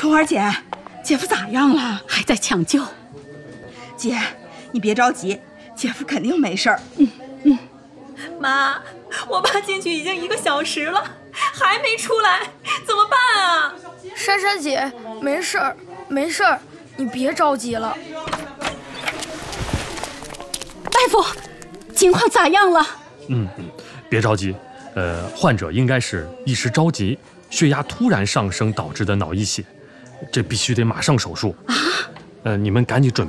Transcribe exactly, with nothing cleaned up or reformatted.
春花姐，姐夫咋样了？ 还在抢救。 姐，你别着急，姐夫肯定没事儿。 嗯嗯。 妈，我爸进去已经一个小时了，还没出来，怎么办啊？ 珊珊姐，没事儿，没事儿，你别着急了。 大夫，情况咋样了？ 嗯嗯，别着急，呃，患者应该是一时着急，血压突然上升导致的脑溢血，这必须得马上手术啊！呃，你们赶紧准备。